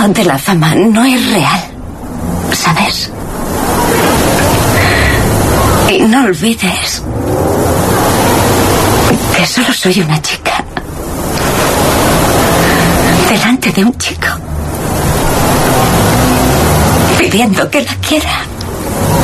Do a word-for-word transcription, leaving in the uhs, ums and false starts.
Eso de la fama no es real, ¿sabes? Y no olvides que solo soy una chica delante de un chico pidiendo que la quiera.